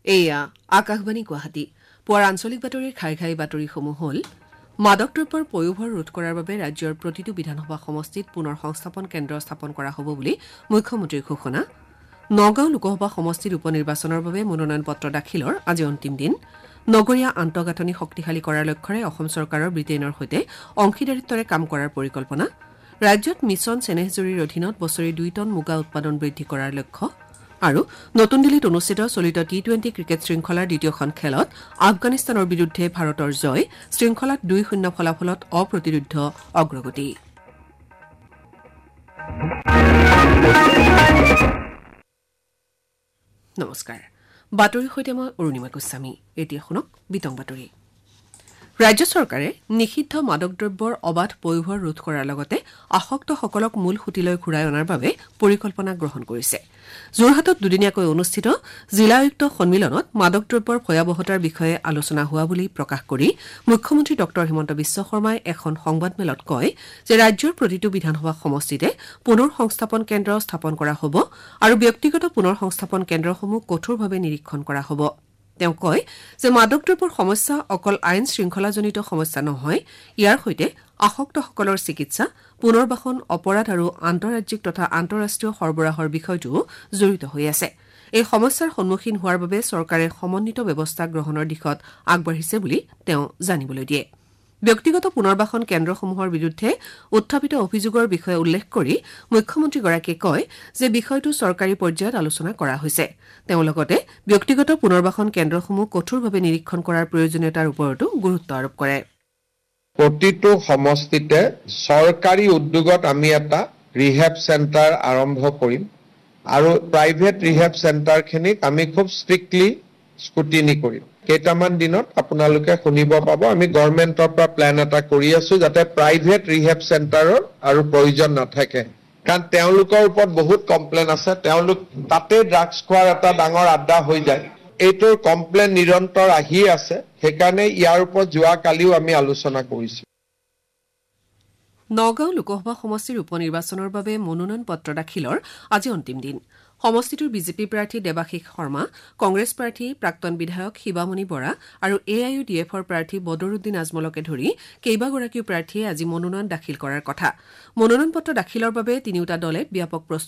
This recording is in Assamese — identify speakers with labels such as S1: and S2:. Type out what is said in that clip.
S1: এয়া আকাশবাণী গুৱাহাটী পুৱাৰ আঞ্চলিক বাতৰিৰ ঘাই ঘাই বাতৰিসমূহ হ'ল মাদক দ্ৰব্যৰ পয়োভৰ ৰোধ কৰাৰ বাবে ৰাজ্যৰ প্ৰতিটো বিধানসভা সমষ্টিত পুনৰ সংস্থাপন কেন্দ্ৰ স্থাপন কৰা হ'ব বুলি মুখ্যমন্ত্ৰীৰ ঘোষণা নগাঁও লোকসভা সমষ্টিত উপ নিৰ্বাচনৰ বাবে মনোনয়ন পত্ৰ দাখিলৰ আজি অন্তিম দিন নগৰীয়া আন্তঃগাঁথনি শক্তিশালী কৰাৰ লক্ষ্যৰে অসম চৰকাৰৰ ব্ৰিটেইনৰ সৈতে অংশীদাৰিত্বৰে কাম কৰাৰ পৰিকল্পনা ৰাজ্যত মিছন চেনেহজুৰিৰ অধীনত বছৰি 2 টন মুগা উৎপাদন বৃদ্ধি কৰাৰ লক্ষ্য আৰু নতুন দিল্লীত অনুষ্ঠিত চলিত টি-20 ক্ৰিকেট শৃংখলাৰ দ্বিতীয়খন খেলত আফগানিস্তানৰ বিৰুদ্ধে ভাৰতৰ জয় শৃংখলাত 2-0 ফলাফলত অপ্ৰতিৰোধ্য অগ্ৰগতি নমস্কাৰ বাতৰিৰ সৈতে মই অৰুণিমা গোস্বামী এতিয়া শুনক বিতং বাতৰি ৰাজ্য চৰকাৰে নিষিদ্ধ মাদক দ্ৰব্যৰ অবাধ পয়োভৰ ৰোধ কৰাৰ লগতে আসক্তসকলক মূল সুতিলৈ ঘূৰাই অনাৰ বাবে পৰিকল্পনা গ্ৰহণ কৰিছে যোৰহাটত দুদিনীয়াকৈ অনুষ্ঠিত জিলা আয়ুক্ত সন্মিলনত মাদক দ্ৰব্যৰ ভয়াৱহতাৰ বিষয়ে আলোচনা হোৱা বুলি প্ৰকাশ কৰি মুখ্যমন্ত্ৰী ডক্টৰ হিমন্ত বিশ্ব শৰ্মাই এখন সংবাদমেলত কয় যে ৰাজ্যৰ প্ৰতিটো বিধানসভা সমষ্টিতে পুনৰ সংস্থাপন কেন্দ্ৰ স্থাপন কৰা হ'ব আৰু ব্যক্তিগত পুনৰ সংস্থাপন কেন্দ্ৰসমূহ কঠোৰভাৱে নিৰীক্ষণ কৰা হ'ব তেওঁ কয় যে মাদক দ্ৰব্যৰ সমস্যা অকল আইন শৃংখলাজনিত সমস্যা নহয় ইয়াৰ সৈতে আসক্তসকলৰ চিকিৎসা পুনৰ্বাসন অপৰাধ আৰু আন্তঃৰাজ্যিক তথা আন্তঃৰাষ্ট্ৰীয় সৰবৰাহৰ বিষয়টো জড়িত হৈ আছে এই সমস্যাৰ সন্মুখীন হোৱাৰ বাবে চৰকাৰে সমন্বিত ব্যৱস্থা গ্ৰহণৰ দিশত আগবাঢ়িছে বুলি তেওঁ জানিবলৈ দিয়ে ব্যক্তিগত পুনৰ্বাসন কেন্দ্ৰসমূহৰ বিৰুদ্ধে উত্থাপিত অভিযোগৰ বিষয়ে উল্লেখ কৰি মুখ্যমন্ত্ৰীগৰাকীয়ে কয় যে বিষয়টো চৰকাৰী পৰ্যায়ত আলোচনা কৰা হৈছে তেওঁ লগতে ব্যক্তিগত পুনৰ্বাসন কেন্দ্ৰসমূহ কঠোৰভাৱে নিৰীক্ষণ কৰাৰ প্ৰয়োজনীয়তাৰ ওপৰতো গুৰুত্ব আৰোপ কৰে
S2: প্ৰতিটো সমষ্টিতে চৰকাৰী উদ্যোগত আমি এটা ৰিহেব চেণ্টাৰ আৰম্ভ কৰিম আৰু প্ৰাইভেট ৰিহেব চেণ্টাৰখিনিক আমি খুব ষ্ট্ৰিক্টলি স্কুটিনি কৰিম কেইটামান দিনত আপোনালোকে শুনিব পাব আমি গভৰ্ণমেণ্টৰ পৰা প্লেন এটা কৰি আছো যাতে প্ৰাইভেট ৰিহেব চেণ্টাৰৰ আৰু প্ৰয়োজন নাথাকে কাৰণ তেওঁলোকৰ ওপৰত বহুত কমপ্লেইন আছে তেওঁলোক তাতে ড্ৰাগছ খোৱাৰ এটা ডাঙৰ আড্ডা হৈ যায় এইটোৰ কমপ্লেইন নিৰন্তৰ আহি আছে সেইকাৰণে ইয়াৰ ওপৰত যোৱাকালিও আমি আলোচনা কৰিছো
S1: নগাঁও লোকসভা সমষ্টিৰ উপ নিৰ্বাচনৰ বাবে মনোনয়ন পত্ৰ দাখিলৰ আজি অন্তিম দিন সমষ্টিটোৰ বিজেপি প্ৰাৰ্থী দেৱাশিষ শৰ্মা কংগ্ৰেছ প্ৰাৰ্থী প্ৰাক্তন বিধায়ক শিৱামণি বৰা আৰু AIUDFৰ প্ৰাৰ্থী বদৰুদ্দিন আজমলকে ধৰি কেইবাগৰাকীও প্ৰাৰ্থীয়ে আজি মনোনয়ন দাখিল কৰাৰ কথা মনোনয়ন পত্ৰ দাখিলৰ বাবে তিনিওটা দলে ব্যাপক